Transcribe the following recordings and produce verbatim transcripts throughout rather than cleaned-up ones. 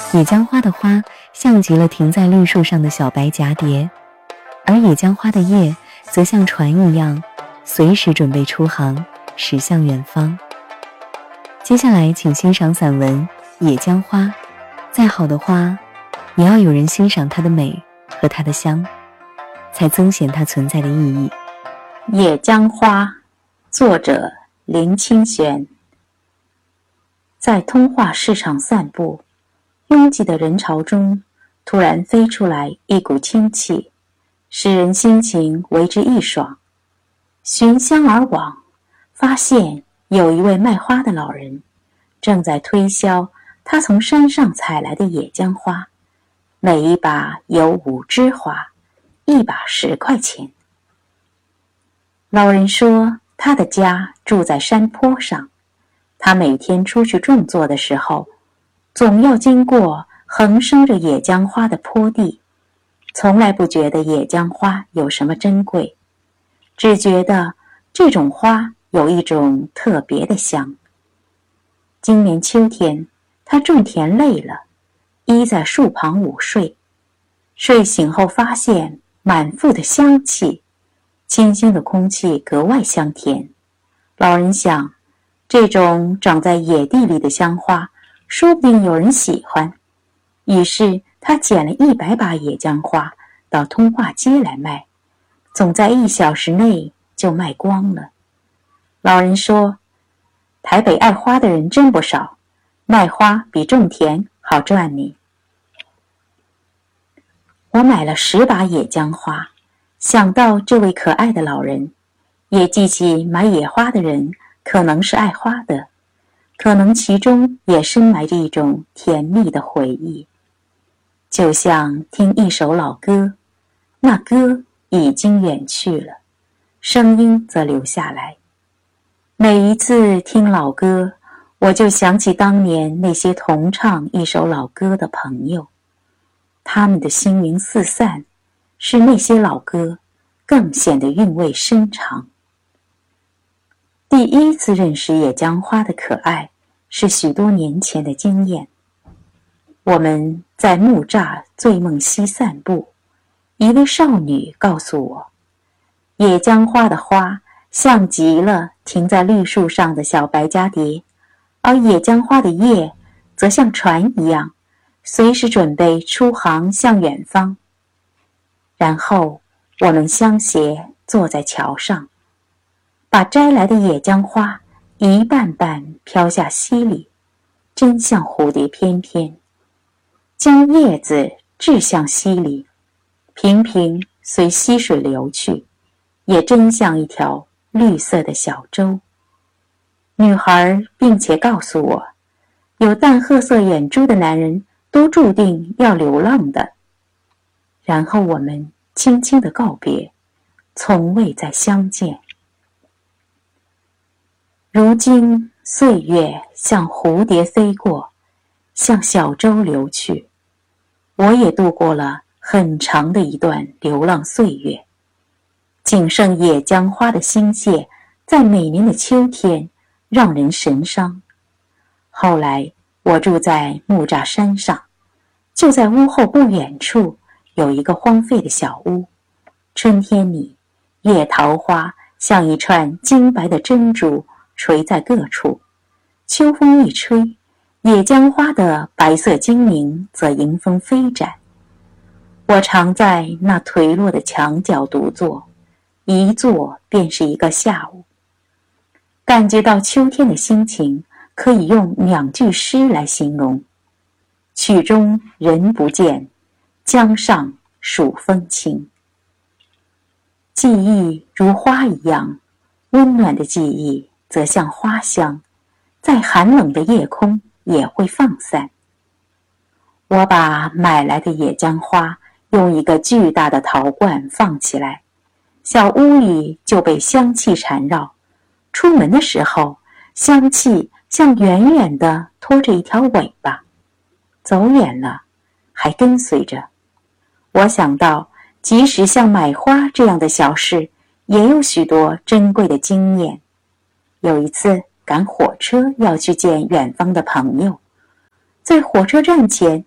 野姜花的花像极了停在绿树上的小白蛱蝶，而野姜花的叶则像船一样，随时准备出航，驶向远方。接下来请欣赏散文《野姜花》。再好的花，也要有人欣赏它的美和它的香，才增显它存在的意义。 野姜花，作者林清玄。在通化市场散步，拥挤的人潮中，突然飞出来一股清气，使人心情为之一爽。寻香而往，发现有一位卖花的老人正在推销他从山上采来的野姜花，每一把有五枝花，一把十块钱。老人说他的家住在山坡上，他每天出去种作的时候，总要经过横生着野姜花的坡地，从来不觉得野姜花有什么珍贵，只觉得这种花有一种特别的香。今年秋天，他种田累了，依在树旁午睡。睡醒后发现满腹的香气，清新的空气格外香甜。老人想，这种长在野地里的香花，说不定有人喜欢。于是他捡了一百把野姜花到通化街来卖，总在一小时内就卖光了。老人说，台北爱花的人真不少，卖花比种田好赚呢。我买了十把野姜花，想到这位可爱的老人，也记起买野花的人可能是爱花的，可能其中也深埋着一种甜蜜的回忆。就像听一首老歌，那歌已经远去了，声音则留下来。每一次听老歌，我就想起当年那些同唱一首老歌的朋友，他们的心灵四散，使那些老歌更显得韵味深长。第一次认识野姜花的可爱，是许多年前的经验。我们在木栅醉梦溪散步，一位少女告诉我，野姜花的花像极了停在绿树上的小白蛱蝶，而野姜花的叶则像船一样，随时准备出航向远方。然后我们相携坐在桥上，把摘来的野姜花一瓣瓣飘下溪里，真像蝴蝶翩翩，将叶子掷向溪里，平平随溪水流去，也真像一条绿色的小舟。女孩并且告诉我，有淡褐色眼珠的男人都注定要流浪的。然后我们轻轻地告别，从未再相见。如今岁月像蝴蝶飞过，向小舟流去，我也度过了很长的一段流浪岁月。仅剩野姜花的心谢，在每年的秋天让人神伤。后来我住在木栅山上，就在屋后不远处有一个荒废的小屋。春天里，野桃花像一串金白的珍珠垂在各处，秋风一吹，野姜花的白色精灵则迎风飞展。我常在那颓落的墙角独坐，一坐便是一个下午。感觉到秋天的心情，可以用两句诗来形容：曲中人不见，江上暑风清。记忆如花一样，温暖的记忆则像花香，在寒冷的夜空也会放散。我把买来的野姜花用一个巨大的陶罐放起来，小屋里就被香气缠绕。出门的时候，香气像远远地拖着一条尾巴，走远了还跟随着。我想到，即使像买花这样的小事，也有许多珍贵的经验。有一次赶火车要去见远方的朋友，在火车站前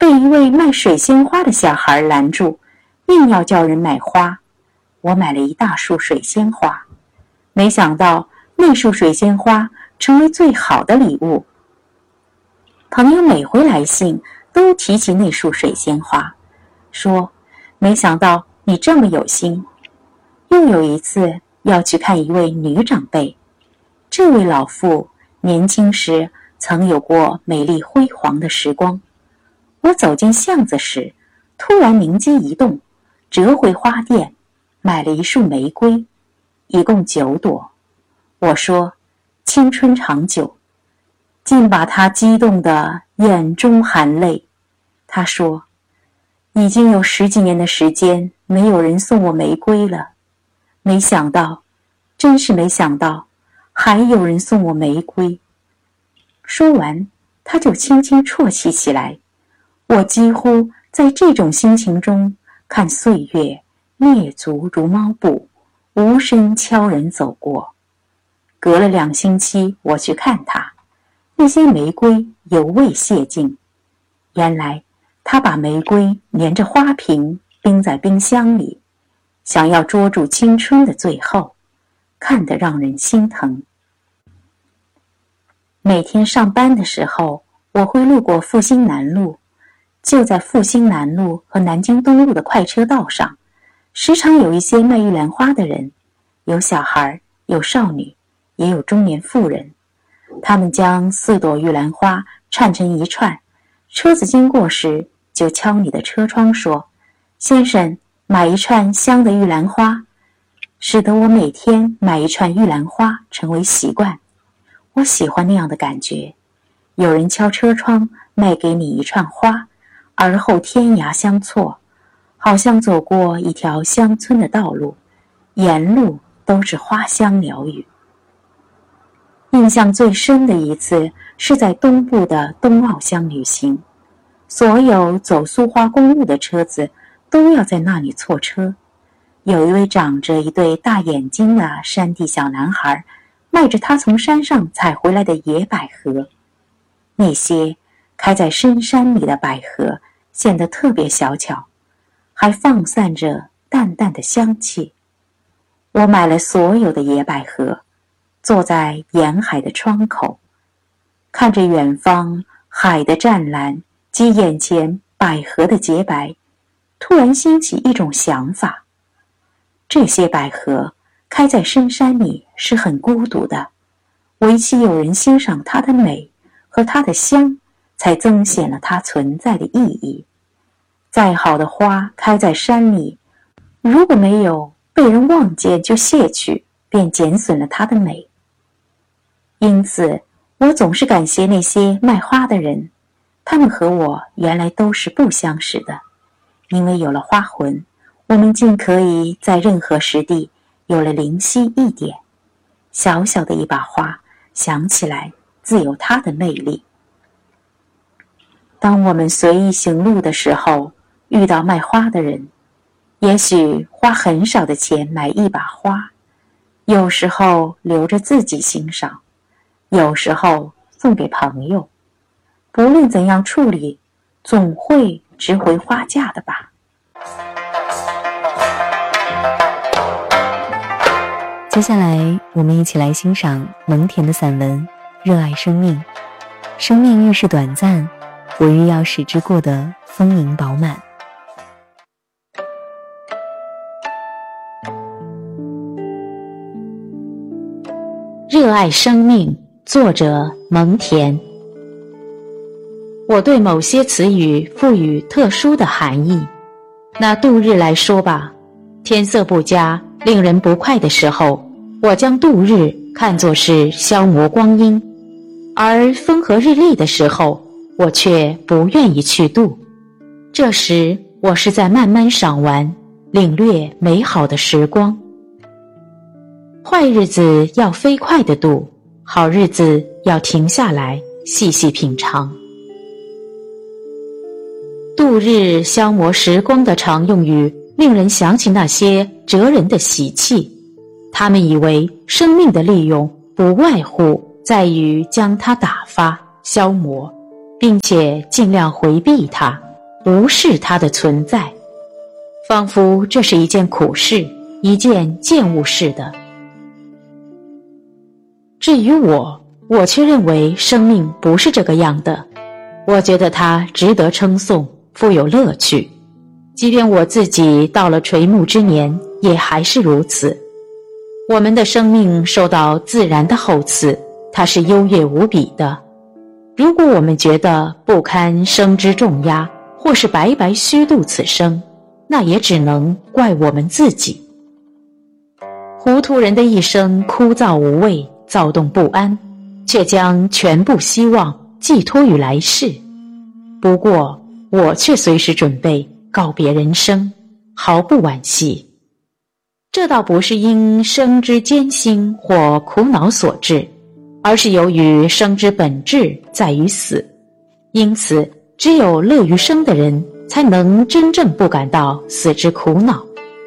被一位卖水仙花的小孩拦住，硬要叫人买花。我买了一大束水仙花，没想到那束水仙花成为最好的礼物。朋友每回来信都提起那束水仙花，说没想到你这么有心。又有一次要去看一位女长辈，这位老妇年轻时曾有过美丽辉煌的时光。我走进巷子时，突然灵机一动，折回花店，买了一束玫瑰，一共九朵。我说青春长久，竟把他激动得眼中含泪。他说已经有十几年的时间没有人送我玫瑰了，没想到，真是没想到，还有人送我玫瑰。说完，他就轻轻啜泣起来。我几乎在这种心情中看岁月蹑足如猫步，无声悄然走过。隔了两星期，我去看他，那些玫瑰犹未谢尽。原来他把玫瑰连着花瓶冰在冰箱里，想要捉住青春的最后，看得让人心疼。每天上班的时候，我会路过复兴南路，就在复兴南路和南京东路的快车道上，时常有一些卖玉兰花的人，有小孩，有少女，也有中年妇人。他们将四朵玉兰花串成一串，车子经过时就敲你的车窗说：先生，买一串香的玉兰花。使得我每天买一串玉兰花成为习惯。我喜欢那样的感觉，有人敲车窗卖给你一串花，而后天涯相错，好像走过一条乡村的道路，沿路都是花香鸟语。印象最深的一次是在东部的东澳乡旅行，所有走苏花公路的车子都要在那里错车。有一位长着一对大眼睛的山地小男孩，卖着他从山上采回来的野百合。那些开在深山里的百合显得特别小巧，还放散着淡淡的香气。我买了所有的野百合，坐在沿海的窗口，看着远方海的湛蓝及眼前百合的洁白，突然兴起一种想法。这些百合开在深山里是很孤独的，唯其有人欣赏它的美和它的香，才增显了它存在的意义。再好的花开在山里，如果没有被人望见就谢去，便减损了它的美。因此，我总是感谢那些卖花的人，他们和我原来都是不相识的，因为有了花魂，我们竟可以在任何时地有了灵犀一点。小小的一把花，想起来自有它的魅力。当我们随意行路的时候，遇到卖花的人，也许花很少的钱买一把花，有时候留着自己欣赏，有时候送给朋友。不论怎样处理，总会值回花价的吧。 接下来我们一起来欣赏蒙恬的散文《热爱生命》。生命愈是短暂，我愈要使之过得丰盈饱满。 热爱生命，作者蒙恬。我对某些词语赋予特殊的含义。拿度日来说吧，天色不佳，令人不快的时候，我将度日看作是消磨光阴，而风和日丽的时候，我却不愿意去度。这时我是在慢慢赏玩，领略美好的时光。坏日子要飞快地度，好日子要停下来细细品尝。度日消磨时光的常用语，令人想起那些哲人的习气。他们以为生命的利用不外乎在于将它打发消磨，并且尽量回避它， 无视它的存在，仿佛这是一件苦事，一件贱物似的。至于我，我却认为生命不是这个样的，我觉得它值得称颂，富有乐趣，即便我自己到了垂暮之年，也还是如此。我们的生命受到自然的厚赐，它是优越无比的。如果我们觉得不堪生之重压，或是白白虚度此生，那也只能怪我们自己。糊涂人的一生枯燥无味，躁动不安，却将全部希望寄托于来世。不过我却随时准备告别人生，毫不惋惜。这倒不是因生之艰辛或苦恼所致，而是由于生之本质在于死，因此只有乐于生的人才能真正不感到死之苦恼。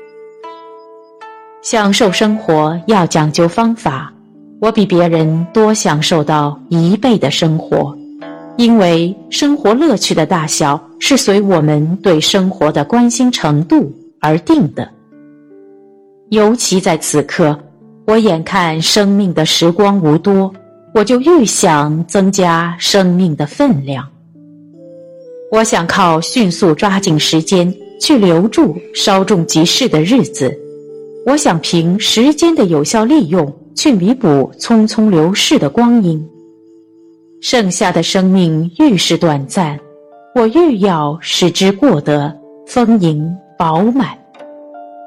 享受生活要讲究方法，我比别人多享受到一倍的生活，因为生活乐趣的大小是随我们对生活的关心程度而定的。尤其在此刻，我眼看生命的时光无多，我就愈想增加生命的分量。我想靠迅速抓紧时间去留住稍纵即逝的日子，我想凭时间的有效利用去弥补匆匆流逝的光阴。剩下的生命愈是短暂，我愈要使之过得丰盈饱满。